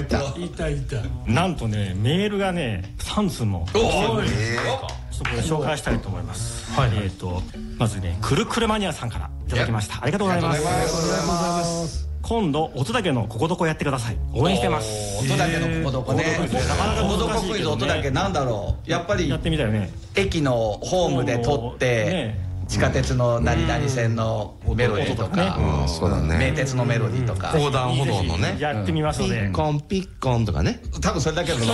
なんとねメールがね3通も。ちょっとこれ紹介したいと思います。まずねくるくるマニアさんからいただきました。ありがとうございます。今度音だけのここどこやってください。応援してます。 音だけのここどこね。ここどこクイズ音だけなんだろう。やっぱりやってみたよね。 駅のホームで撮って地下鉄の何々線のメロディーとか、名鉄のメロディーとか、 横断歩道のねやってみますので、 ピッコンピッコンとかね。 多分それだけの。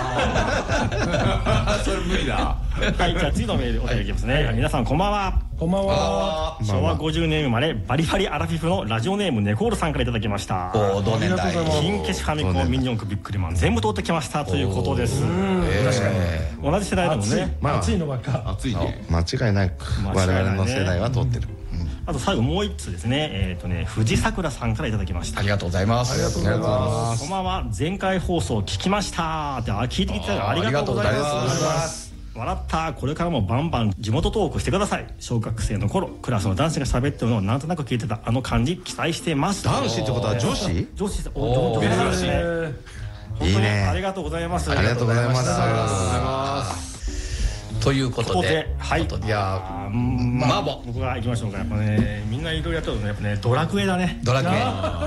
それ無理だ。 はい、じゃあ次のメールお便りいきますね。皆さんこんばんは。 こんばんは。 昭和50年生まれバリバリアラフィフのラジオネームネコールさんからいただきました。 同年代。 金消しファミコンミニ四駆ビックリマン全部通ってきましたということです。 確かに同じ世代でもね。 熱いのばっか。 熱いね。 間違いなく我々の世代は通ってる。 あと最後もう一つですね。藤桜さんからいただきました。 ありがとうございます。ありがとうございます。 こんばんは。前回放送聞きましたって、聞いてきてありがとうございます。笑った。これからもバンバン地元トークしてください。小学生の頃クラスの男子が喋ってるのをなんとなく聞いてたあの感じ期待してます。 男子ってことは女子？ 女子。お珍しい。本当にありがとうございます。 ありがとうございます。 ということで、 はい。いやまあ僕が行きましょうか。やっぱねみんないろいろやってるとねやっぱねドラクエだね。 ドラクエね。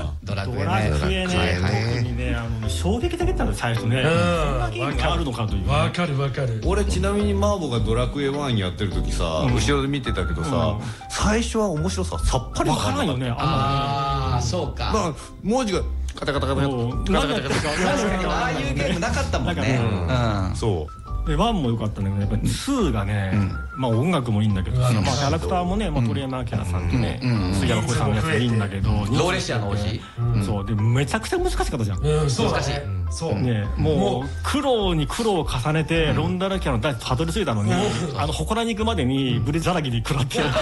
特にね衝撃的だったの最初ね。こんなゲームがあるのかという。 わかるわかる。 俺ちなみにマーボがドラクエ1やってる時さ後ろで見てたけどさ最初は面白ささっぱりわからないよね。 ああそうか。 まあ文字がカタカタカタカタああいうゲームなかったもんね。 そう。 で1も良かったんだけどやっぱり2がねまあ音楽もいいんだけどキャラクターもね鳥山明さんとね杉山浩さんのやつがいいんだけどローレシアの王子そうでめちゃくちゃ難しかったじゃん。 難しい。 そうねもう苦労に苦労を重ねてロンダラキャの大地たどり着いたのに祠に行くまでにブリザラギに食らってよ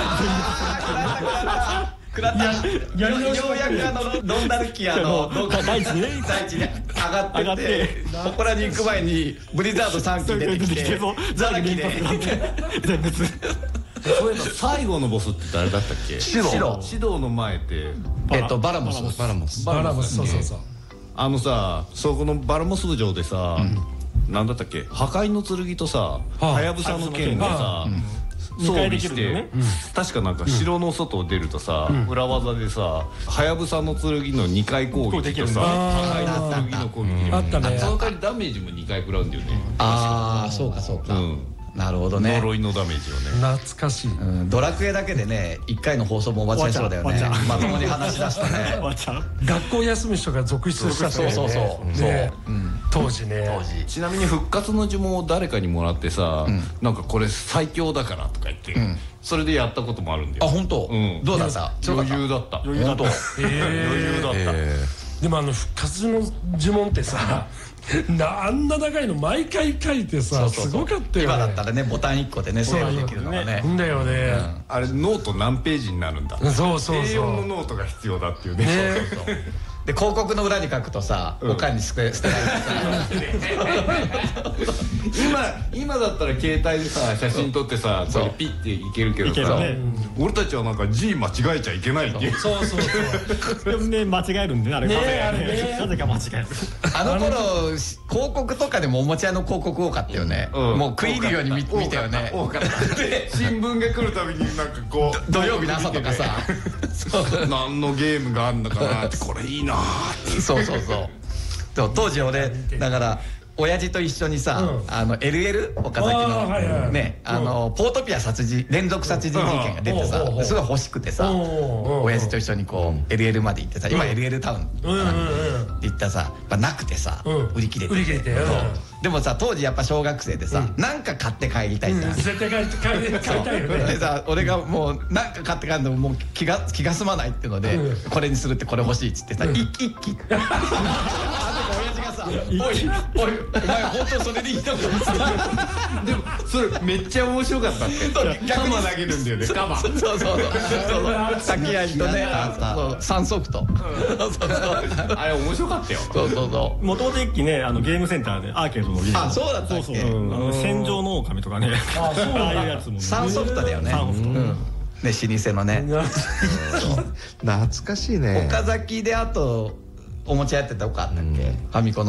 うやくロンダルキアの大地に上がって祠に行く前にブリザード3機出てきてザラギで全滅。 そういうの最後のボスって誰だったっけ？シドの前ってバラモス。 そうそうそう。 さそこのバラモス城でさなんだったっけ破壊の剣とさはやぶさの剣がさ装備して確かなんか城の外を出るとさ裏技でさはやぶさの剣の2回攻撃とさ破壊の剣の攻撃あったね。 その代わりダメージも2回食らうんだよね。 ああそうかそうか。なるほどね。 呪いのダメージをね。 懐かしい。 ドラクエだけでね1回の放送も終わっちゃいそうだよね。まともに話し出したね。 学校休む人が続出した。 そう当時ね。 ちなみに復活の呪文を誰かにもらってさなんかこれ最強だからとか言ってそれでやったこともあるんだよ。 あ本当？どうだった？ 余裕だった。余裕だった。 でも復活の呪文ってさあんな長いの毎回書いてさすごかったよね。 今だったらねボタン1個でね整理できるのがね。 だよね。 あれノート何ページになるんだ。 そうそうそう。 A4 のノートが必要だっていうね。 で広告の裏に書くとさおかんに捨てられてさ今だったら携帯でさ写真撮ってさこれピッていけるけどさ俺たちはなんか字間違えちゃいけないっていう。 そうでもね間違えるんであれなぜか間違える。 あの頃広告とかでもおもちゃの広告多かったよね。もう食い入るように見たよね。 新聞が来るたびになんかこう土曜日の朝とかさ何のゲームがあんだかなってこれいいなって。 そう当時俺だから親父と一緒にさLL 岡崎のねポートピア連続殺人事件が出てさすごい欲しくてさ親父と一緒にこう LL まで行ってさ今 LL タウンって行ったらさなくてさ売り切れてでもさ当時やっぱ小学生でさなんか買って帰りたいじゃん。 絶対買いたいよね。 でさ俺がもうなんか買って帰るのもう気が済まないっていうのでこれにするってこれ欲しいっつってさ一気おいお前本当それでいいのか。 でもそれめっちゃ面白かったって。カマ投げるんだよね。カマ。 そう先やりとね3ソフト。 あれ面白かったよ。 もともと一気ねゲームセンターでアーケードのゲーム。 あそうだったっけ。 戦場の狼とかねああいうやつも 3ソフトだよね。ね老舗のね。 懐かしいね。 岡崎であとおもちゃやってたとこあったっけファミコンの。